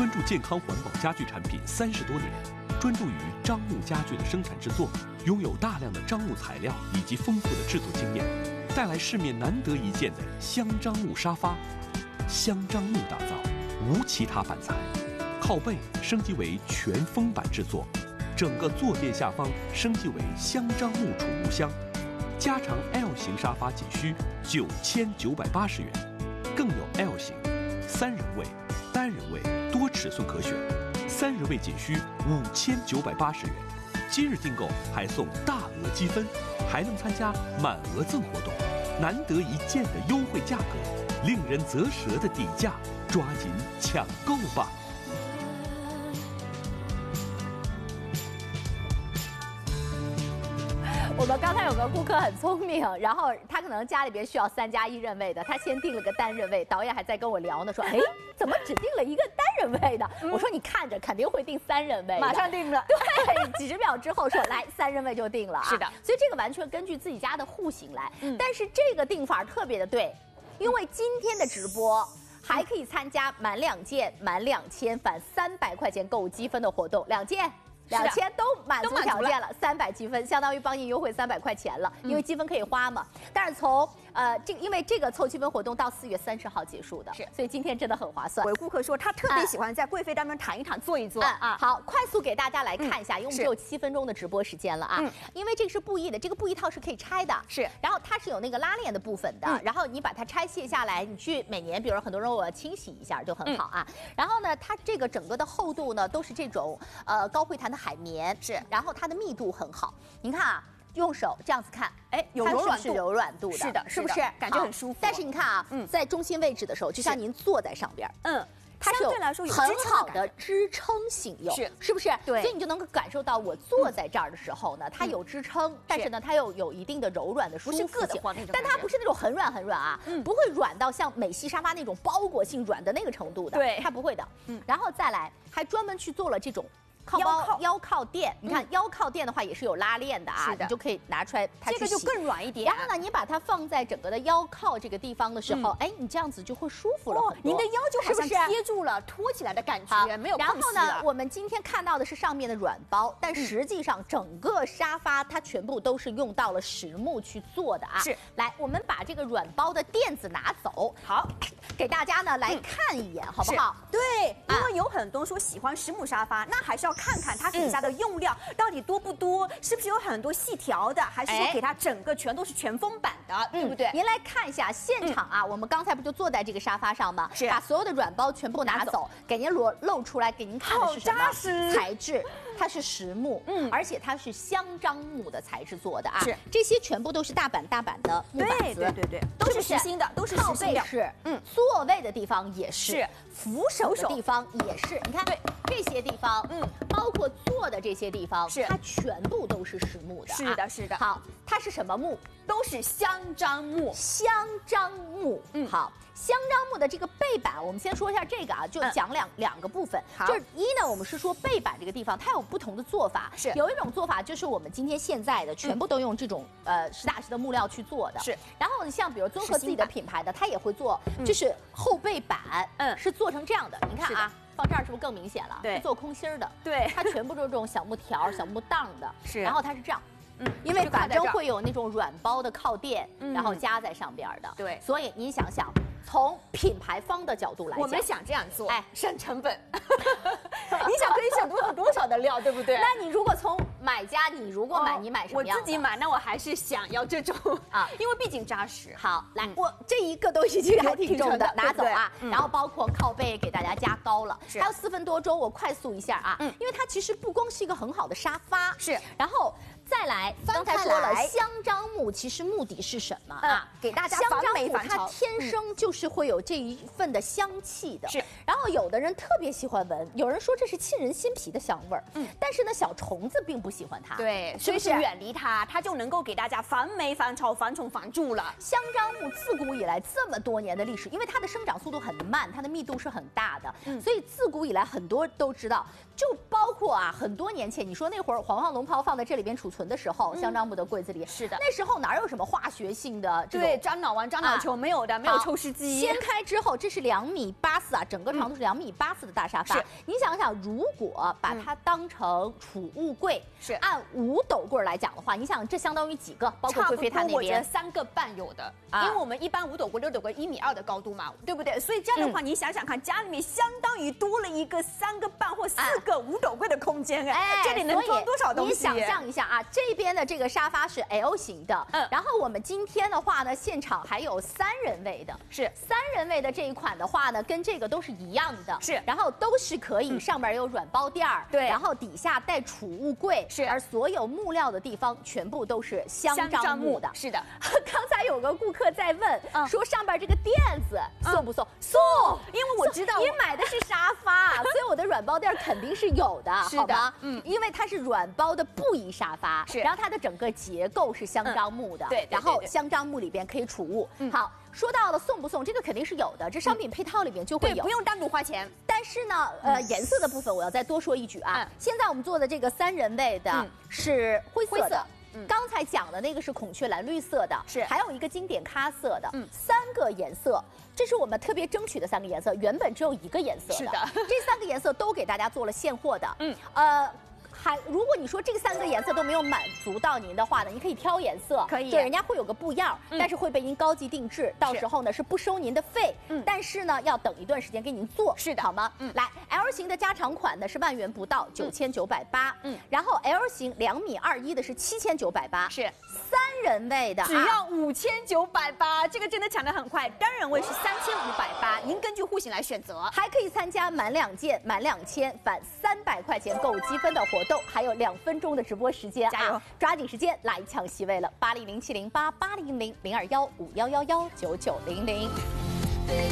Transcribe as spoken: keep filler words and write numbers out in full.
专注健康环保家具产品三十多年，专注于樟木家具的生产制作，拥有大量的樟木材料以及丰富的制作经验，带来市面难得一见的香樟木沙发。香樟木打造，无其他板材。靠背升级为全封板制作，整个坐垫下方升级为香樟木储物箱。加长 L 型沙发仅需九千九百八十元，更有 L 型、三人位、单人位多尺寸可选，三人位仅需五千九百八十元。今日订购还送大额积分，还能参加满额赠活动，难得一见的优惠价格，令人啧舌的底价，抓紧抢购吧！ 我们刚才有个顾客很聪明，然后他可能家里边需要三加一任位的，他先订了个单人位，导演还在跟我聊呢，说，哎，怎么只订了一个单人位的？嗯、我说你看着，肯定会订三人位， 马上订了。 对，几十秒之后说来三人位就定了啊。 是的， 所以这个完全根据自己家的户型来，嗯、但是这个订法特别的对，因为今天的直播。还可以参加满两件满两千返三百块钱购物积分的活动，两件。两千都满足条件了，三百积分相当于帮您优惠三百块钱了，因为积分可以花嘛。但是从呃这因为这个凑积分活动到四月三十号结束的，是，所以今天真的很划算。 我顾客说他特别喜欢在贵妃当中躺一躺、坐一坐啊。 好，快速给大家来看一下，因为我们只有七分钟的直播时间了啊。因为这个是布艺的，这个布艺套是可以拆的， 是。 然后它是有那个拉链的部分的，然后你把它拆卸下来，你去每年，比如很多人我清洗一下就很好啊。然后呢，它这个整个的厚度呢都是这种呃高汇弹的海绵，是。然后它的密度很好，您看啊，用手这样子看，哎， 有柔软度， 是柔软度的， 是的， 是不是感觉很舒服？ 但是你看啊，嗯，在中心位置的时候，就像您坐在上边，嗯。它是有很好的支撑性用，是是不是？对，所以你就能够感受到我坐在这儿的时候呢，它有支撑，但是呢，它又有一定的柔软的舒服性，但它不是那种很软很软啊，不会软到像美系沙发那种包裹性软的那个程度的，对，它不会的。嗯，然后再来，还专门去做了这种。靠包腰靠垫，你看腰靠垫的话也是有拉链的啊，你就可以拿出来，它这个就更软一点。 然后呢，你把它放在整个的腰靠这个地方的时候，哎，你这样子就会舒服了很多。 您的腰就好像贴住了、托起来的感觉，没有空隙了。 然后呢，我们今天看到的是上面的软包，但实际上整个沙发它全部都是用到了实木去做的啊。是，来，我们把这个软包的垫子拿走，好，给大家呢来看一眼，好不好？ 对，因为有很多说喜欢实木沙发，那还是要看看它底下的用料到底多不多，是不是有很多细条的，还是说给它整个全都是全封板的，对不对？ 您来看一下现场啊，我们刚才不就坐在这个沙发上吗？是，把所有的软包全部拿走，给您裸露出来，给您看的是什么材质？它是实木，嗯，而且它是香樟木的材质做的啊，是，这些全部都是大板大板的木板子， 对对对，都是实心的，都是靠背是，嗯，座位的地方也是，扶手的地方也是，你看，对，这些地方，嗯，包括坐的这些地方，是它全部都是实木的， 是的，是的。 好，它是什么木？ 都是香樟木， 香樟木，嗯，好。香樟木的这个背板，我们先说一下这个啊，就讲两、嗯、两个部分。好，就是一呢，我们是说背板这个地方，它有不同的做法。是，有一种做法就是我们今天现在的全部都用这种、嗯、呃实打实的木料去做的。是，然后像比如综合自己的品牌的，它也会做，就是后背板，嗯，是做成这样的。你看啊。放这儿是不是更明显了？对，是做空心儿的。对，它全部都是这种小木条、小木档的。是，然后它是这样。嗯，因为反正会有那种软包的靠垫，嗯、然后加在上边的。对，所以您想想，从品牌方的角度来讲， 我们想这样做，哎，省成本。你想可以省多少多少的料，对不对？ 那你如果从买家，你如果买，哦、你买什么样的？ 我自己买，那我还是想要这种啊，因为毕竟扎实。 好，来，嗯、我这一个都已经还挺重的，拿走啊。嗯、然后包括靠背给大家加高了，还有四分多钟，我快速一下啊，嗯，因为它其实不光是一个很好的沙发，是，然后。再来，刚才说了，香樟木其实目的是什么啊？给大家香樟木它天生就是会有这一份的香气的。是。然后有的人特别喜欢闻，有人说这是沁人心脾的香味儿。嗯。但是呢，小虫子并不喜欢它。 对，所以是远离它，它就能够给大家防霉、防潮、防虫、防蛀了。 香樟木自古以来这么多年的历史，因为它的生长速度很慢，它的密度是很大的，嗯，所以自古以来很多都知道，就包括啊，很多年前你说那会儿黄黄龙袍放在这里边储存。 存的时候，香樟木的柜子里。 是的， 那时候哪有什么化学性的这种？ 对，樟脑丸、樟脑球没有的，没有抽湿机。 掀开之后，这是两米八四啊，整个长度是两米八四的大沙发。你想想，如果把它当成储物柜，是按五斗柜来讲的话，你想这相当于几个？包括贵妃她那边， 我觉得三个半有的，因为我们一般五斗柜、六斗柜一米二的高度嘛，对不对？所以这样的话，你想想看，家里面相当于多了一个三个半或四个五斗柜的空间，哎，这里能装多少东西？ 你想象一下啊，这边的这个沙发是 L 型的，嗯，然后我们今天的话呢，现场还有三人位的，是三人位的这一款的话呢，跟这个都是一样的，是，然后都是可以上边有软包垫儿，对，然后底下带储物柜，是，而所有木料的地方全部都是香樟木的， 是的。 刚才有个顾客在问，嗯、说上边这个垫子送不送？ 送，因为我知道你买的是沙发，所以我的软包垫肯定是有的，好吗？嗯，因为它是软包的布艺沙发，是，然后它的整个结构是香樟木的，对，然后香樟木里边可以储物。好，说到了送不送，这个肯定是有的，这商品配套里边就会有， 不用单独花钱。 但是呢，呃，颜色的部分我要再多说一句啊，现在我们做的这个三人位的是灰色的。嗯、刚才讲的那个是孔雀蓝绿色的，是还有一个经典咖色的，嗯，三个颜色，这是我们特别争取的三个颜色，原本只有一个颜色的，是的，这三个颜色都给大家做了现货的，嗯，呃。还，如果你说这三个颜色都没有满足到您的话呢，您可以挑颜色，可以，对，人家会有个布样，嗯、但是会被您高级定制，到时候呢是不收您的费，嗯，但是呢要等一段时间给您做，是的，好吗？嗯，来 ，L 型的加长款呢是万元不到，九千九百八，嗯，然后 L 型两米二一的是七千九百八，是三人位的， 只要五千九百八，这个真的抢得很快，单人位是三千五百八，您根据户型来选择， 还可以参加满两件满两千返三百块钱购积分的活动。还有两分钟的直播时间，加油！抓紧时间来抢席位了，八零零七零八八零零零二幺五幺幺幺九九零零。